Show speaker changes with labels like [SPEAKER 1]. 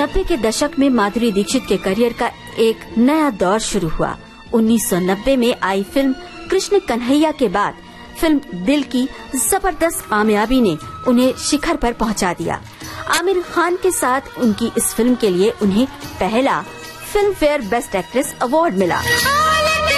[SPEAKER 1] 90 के दशक में माधुरी दीक्षित के करियर का एक नया दौर शुरू हुआ। 1990 में आई फिल्म कृष्ण कन्हैया के बाद फिल्म दिल की जबरदस्त कामयाबी ने उन्हें शिखर पर पहुंचा दिया। आमिर खान के साथ उनकी इस फिल्म के लिए उन्हें पहला film fair best actress award मिला।